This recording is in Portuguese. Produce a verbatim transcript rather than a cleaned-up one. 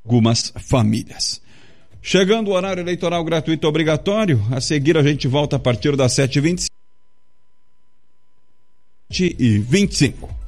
algumas famílias. Chegando o horário eleitoral gratuito obrigatório, a seguir a gente volta a partir das sete e vinte e cinco.